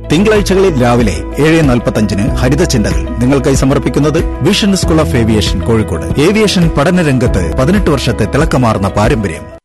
തിങ്കളാഴ്ചകളിൽ രാവിലെ 7:45 ഹരിത ചിന്തകൾ നിങ്ങൾക്കായി സമർപ്പിക്കുന്നത് vision school of aviation Kozhikode. Aviation പഠന രംഗത്ത് 18 വർഷത്തെ തിളക്കമാർന്ന പാരമ്പര്യം.